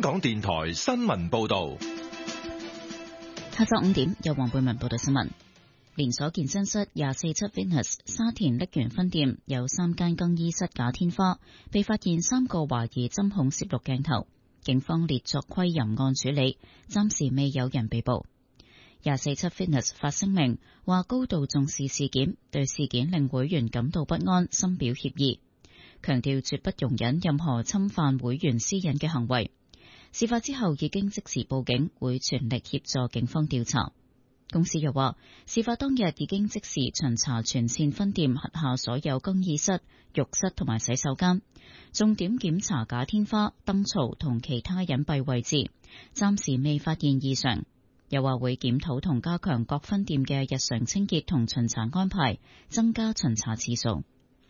港電台新聞報道。 下晝5點，由黃貝文報道新聞。連鎖健身室247 Fitness 沙田瀝源分店有3間更衣室假天花，被發現3個懷疑針孔攝錄鏡頭，警方列作窺淫案處理，暫時未有人被捕。247 Fitness 發聲明話高度重視事件，對事件令會員感到不安，深表歉意，強調絕不容忍任何侵犯會員私隱嘅行為。事發之後已經即時報警，會全力協助警方調查。公司又話，事發當日已經即時巡查全線分店轄下所有更衣室、浴室同埋洗手間，重點檢查假天花、燈槽同其他隱蔽位置，暫時未發現異常。又話會檢討同加強各分店嘅日常清潔同巡查安排，增加巡查次數。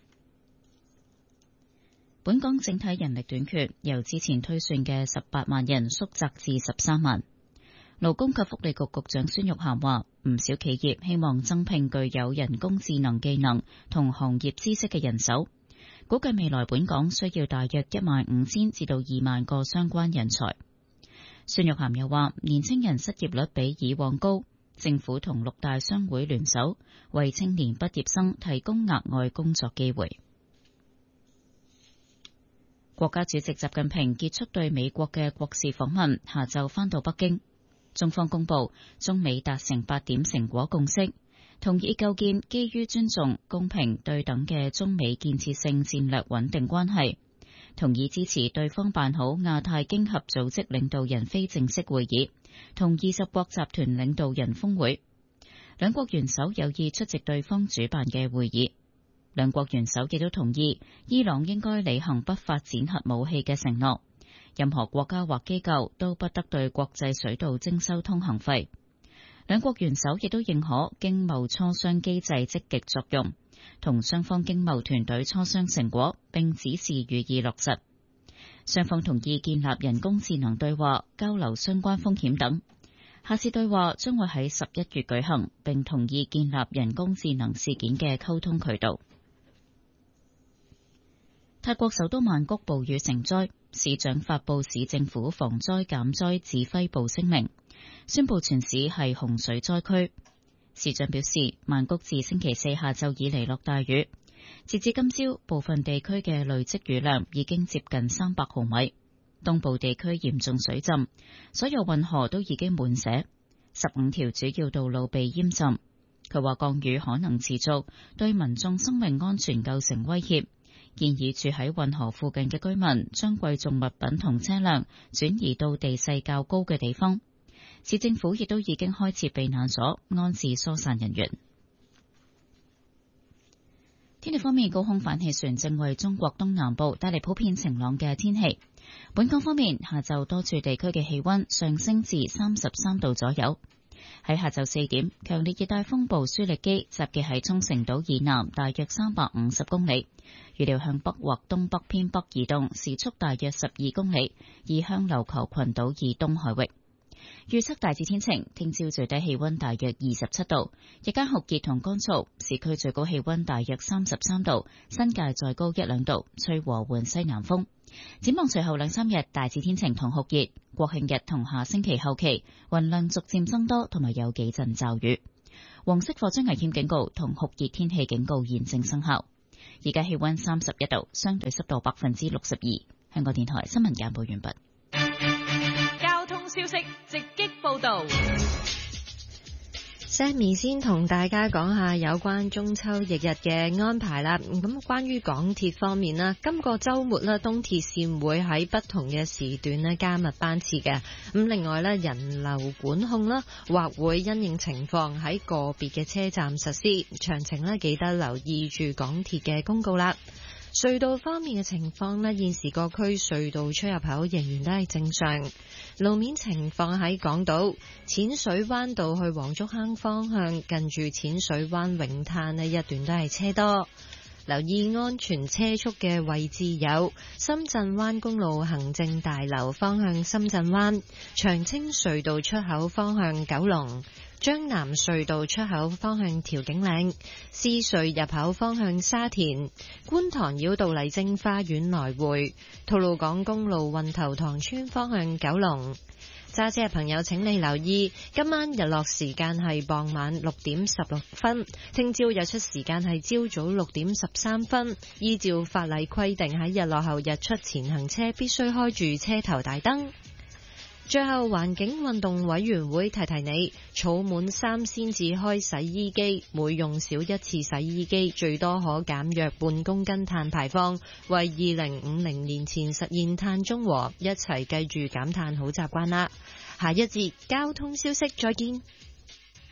本港整體人力短缺，由之前推算嘅18萬人縮窄至13萬。勞工及福利局局長孫玉菡話，唔少企業希望增聘具有人工智能技能同行業知識嘅人手，估計未來本港需要大約15000至到2萬個相關人才。孫玉菡又話，年青人失業率比以往高，政府同6大商會聯手，為青年畢業生提供額外工作機會。國家主席習近平結束對美國嘅國事訪問，下晝返到北京。中方公布，中美達成8點成果共識，同意構建基於尊重、公平、對等嘅中美建設性戰略穩定關係，同意支持對方辦好亞太經合組織領導人非正式會議同20國集團領導人峰會。兩國元首有意出席對方主辦嘅會議。兩國元首亦都同意，伊朗應該履行不發展核武器嘅承諾。任何國家或機構都不得對國際水道徵收通行費。兩國元首亦都認可經貿磋商機制積極作用，同雙方經貿團隊磋商成果，並指示予以落實。雙方同意建立人工智能對話，交流相關風險等。下次對話將會喺11月舉行，並同意建立人工智能事件嘅溝通渠道。泰國首都曼谷暴雨成災，市長發布市政府防災減災指揮部聲明，宣布全市係洪水災區。市長表示，曼谷自星期4下晝以嚟落大雨，截至今朝，部分地區嘅累積雨量已經接近300毫米。東部地區嚴重水浸，所有運河都已經滿瀉，15條主要道路被淹浸。佢話降雨可能持續，對民眾生命安全構成威脅。建議住喺運河附近嘅居民將貴重物品同車輛轉移到地勢較高嘅地方。市政府亦都已經開設避難所，安置疏散人員。天氣方面，高空反氣旋正為中國東南部帶嚟普遍晴朗嘅天氣。本港方面，下晝多處地區嘅氣溫上升至33度左右。喺下晝4點，強烈熱帶風暴舒力基集結喺沖繩島以南大約350公里，預料向北或東北偏北移動，時速大約12公里，移向琉球群島以東海域。預測大致天晴，聽朝最低氣溫大約27度，日間酷熱同乾燥，市區最高氣溫大約33度，新界再高1-2度，吹和緩西南風。展望隨後2-3日大致天晴同酷熱，國慶日同下星期後期雲量逐漸增多，同埋有幾陣驟雨。黃色火災危險警告同酷熱天氣警告現正生效。而家氣溫31度，相對濕度62%。香港電台新聞簡報完畢。 交通消息直擊報道。 Sammy 先同大家講下有關中秋翌日嘅安排啦。咁關於港鐵方面啦，今個週末咧，東鐵線會喺不同嘅時段咧加密班次嘅。咁另外咧，人流管控啦，或會因應情況喺個別嘅車站實施。詳情咧記得留意住港鐵嘅公告啦。隧道方面嘅情況咧，現時各區隧道出入口仍然都係正常。路面情況喺港島淺水灣道去黃竹坑方向，近住淺水灣泳灘呢一段都係車多。留意安全車速嘅位置有深圳灣公路行政大樓方向深圳灣、長青隧道出口方向九龍、 將南隧道出口方向調景嶺，獅隧入口方向沙田，觀塘繞道麗晶花園來回，吐露港公路運頭塘村方向九龍。揸車嘅朋友請你留意，今晚日落時間係傍晚6點16分，聽朝日出時間係朝早6點13分。依照法例規定，喺日落後日出前行車必須開住車頭大燈。最後，環境運動委員會提提你，儲滿3先至開洗衣機，每用少一次洗衣機，最多可減約半公斤碳排放，為2050年前實現碳中和，一齊記住減碳好習慣啦。下一節交通消息再見。